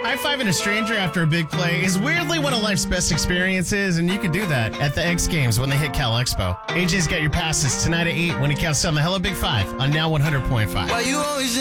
High-fiving a stranger after a big play is weirdly one of life's best experiences, and you can do that at the X Games when they hit Cal Expo. AJ's got your passes tonight at 8 when he counts down the Hello Big Five on Now 100.5.